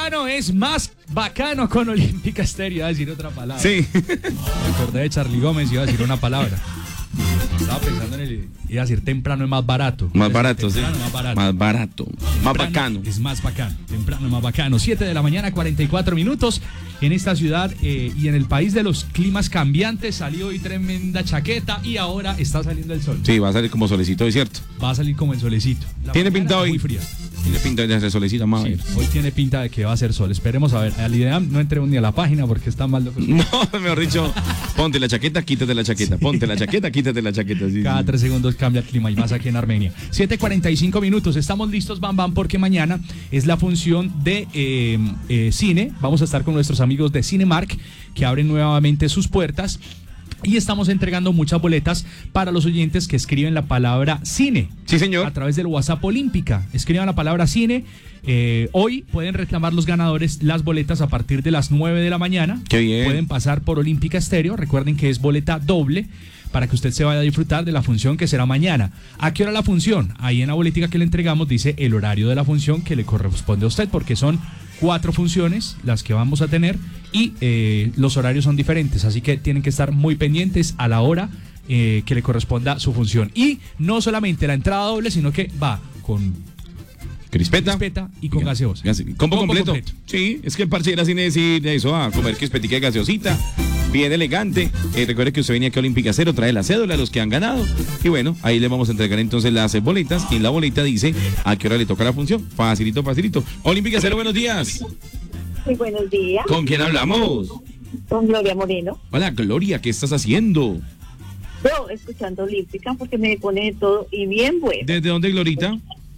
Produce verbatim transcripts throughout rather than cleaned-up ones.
temprano es más bacano con Olímpica Estéreo. Iba a decir otra palabra. Sí. Me acordé de Charlie Gómez y iba a decir una palabra. Estaba pensando en el... Iba a decir temprano es más barato. Más barato, sí. Más barato. Más barato. Más bacano. Es más bacano. Temprano es más bacano. siete de la mañana, cuarenta y cuatro minutos. En esta ciudad eh, y en el país de los climas cambiantes salió hoy tremenda chaqueta y ahora está saliendo el sol. Sí, va a salir como solecito, ¿es cierto? Va a salir como el solecito. La Tiene mañana pinta hoy. muy fría. Tiene pinta de hacer solecito, más. Sí, hoy tiene pinta de que va a ser sol. Esperemos a ver. Al IDEAM no entremos ni a la página porque está mal locos. No, mejor dicho, ponte la chaqueta, quítate la chaqueta. Sí. Ponte la chaqueta, quítate la chaqueta. Sí, Cada sí. tres segundos cambia el clima y más aquí en Armenia. siete cuarenta y cinco minutos. Estamos listos, Bam Bam, porque mañana es la función de eh, eh, cine. Vamos a estar con nuestros amigos de Cinemark que abren nuevamente sus puertas. Y estamos entregando muchas boletas para los oyentes que escriben la palabra cine. Sí, señor. A través del WhatsApp Olímpica. Escriban la palabra cine. Eh, hoy pueden reclamar los ganadores las boletas a partir de las nueve de la mañana. Qué bien. Pueden pasar por Olímpica Estéreo. Recuerden que es boleta doble para que usted se vaya a disfrutar de la función que será mañana. ¿A qué hora la función? Ahí en la boletica que le entregamos dice el horario de la función que le corresponde a usted, porque son cuatro funciones las que vamos a tener y eh, los horarios son diferentes, así que tienen que estar muy pendientes a la hora eh, que le corresponda su función. Y no solamente la entrada doble, sino que va con Crispeta. crispeta y con Ga- gaseosa. gase- Combo, Combo completo. completo. Sí, es que el parche era cine decir eso, a comer crispetica de gaseosita, bien elegante. Eh, recuerde que usted venía aquí a Olímpica Cero, trae la cédula a los que han ganado. Y bueno, ahí le vamos a entregar entonces las eh, boletas. Y en la boleta dice a qué hora le toca la función. Facilito, facilito. Olímpica Cero, buenos días. Muy buenos días, ¿Con quién hablamos? con Gloria Moreno. Hola, Gloria, ¿qué estás haciendo? Yo escuchando Olímpica porque me pone de todo y bien bueno. ¿Desde dónde, Glorita?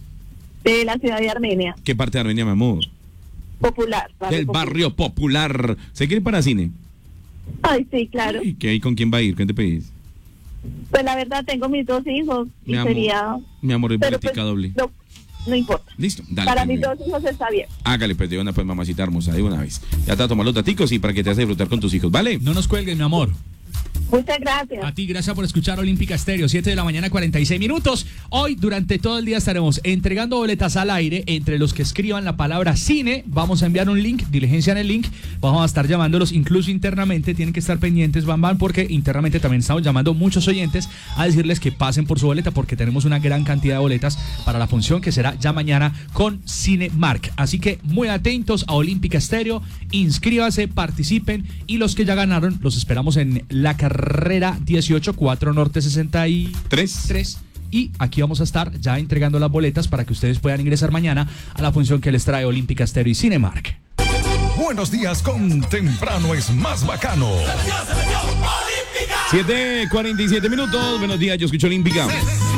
De la ciudad de Armenia, ¿Qué parte de Armenia, mi amor? popular. Del popular. barrio popular. ¿Se quiere ir para cine? Ay, sí, claro. ¿Y qué, y con quién va a ir? ¿Qué te pedís? Pues la verdad tengo mis dos hijos y Mi amor, sería... Mi amor, es Pero boletica pues, doble. no, no importa. Listo, dale. Para pues, mis bien. dos hijos está bien. Hágale, pues, de una, pues, mamacita hermosa, de una vez. Ya te va a tomar los daticos y para que te hagas disfrutar con tus hijos, ¿vale? No nos cuelguen, mi amor. Muchas gracias. A ti, gracias por escuchar Olímpica Estéreo, siete de la mañana, cuarenta y seis minutos. Hoy, durante todo el día, estaremos entregando boletas al aire entre los que escriban la palabra cine. Vamos a enviar un link, diligencian el link. Vamos a estar llamándolos incluso internamente. Tienen que estar pendientes, Bam Bam, porque internamente también estamos llamando muchos oyentes a decirles que pasen por su boleta, porque tenemos una gran cantidad de boletas para la función que será ya mañana con Cinemark. Así que muy atentos a Olímpica Estéreo, inscríbase, participen y los que ya ganaron los esperamos en la carrera dieciocho, cuatro Norte sesenta y Tres. tres. Y aquí vamos a estar ya entregando las boletas para que ustedes puedan ingresar mañana a la función que les trae Olímpica Estéreo y Cinemark. Buenos días con Temprano es más bacano. siete cuarenta y siete minutos. Buenos días, yo escucho Olímpica.